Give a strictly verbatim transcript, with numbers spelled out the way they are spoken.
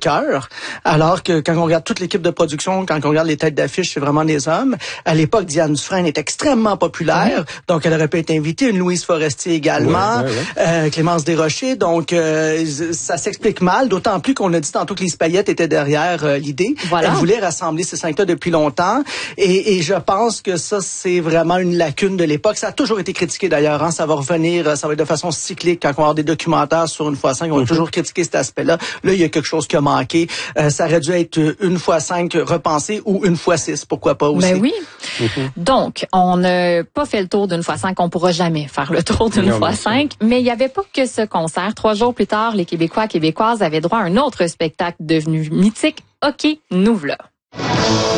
cœur, alors que quand on regarde toute l'équipe de production, quand on regarde les têtes d'affiche, c'est vraiment des hommes. À l'époque, Diane Dufresne est extrêmement populaire, ouais. donc elle aurait pu être invitée, une Louise Forestier également, ouais, ouais, ouais. Euh, Clémence Desrochers, donc euh, ça s'explique mal, d'autant plus qu'on a dit tantôt que Lise Payette était derrière euh, l'idée. Voilà. Elle voulait rassembler ces cinq-là depuis longtemps, et, et je pense que ça, c'est vraiment une lacune de l'époque. Ça a toujours été critiqué d'ailleurs, hein. Ça va revenir, ça va être de façon cyclique quand on va avoir des documentaires sur Une fois cinq, on va mm-hmm. toujours critiquer cet aspect-là. Là, il y a quelque chose qui a manqué. Euh, ça aurait dû être Une fois cinq repensé ou Une fois six, pourquoi pas aussi. Ben oui. Mm-hmm. Donc, on n'a pas fait le tour d'Une fois cinq, on pourra jamais faire le tour d'Une fois cinq, mais il n'y avait pas que ce concert. Trois jours plus tard, les Québécois et Québécoises avaient droit à un autre spectacle devenu mythique, OK, nous v'là.